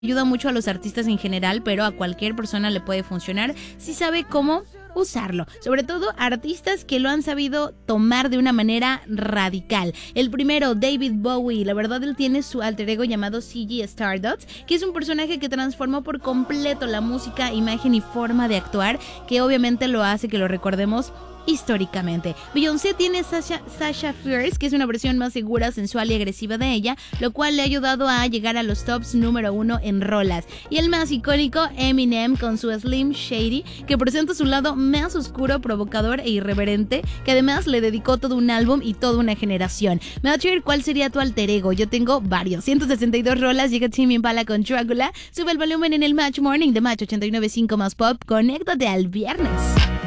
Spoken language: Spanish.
ayuda mucho a los artistas en general, pero a cualquier persona le puede funcionar si sabe cómo usarlo, sobre todo artistas que lo han sabido tomar de una manera radical. El primero, David Bowie, la verdad él tiene su alter ego llamado CG Stardust, que es un personaje que transformó por completo la música, imagen y forma de actuar, que obviamente lo hace que lo recordemos históricamente. Beyoncé tiene Sasha Fierce, que es una versión más segura, sensual y agresiva de ella, lo cual le ha ayudado a llegar a los tops número 1 en rolas. Y el más icónico, Eminem, con su Slim Shady, que presenta su lado más oscuro, provocador e irreverente, que además le dedicó todo un álbum y toda una generación. Melchior, ¿cuál sería tu alter ego? Yo tengo varios. 162 rolas, llega Tame Impala con Dracula. Sube el volumen en el Match Morning de Match 89.5 más Pop. Conéctate al viernes.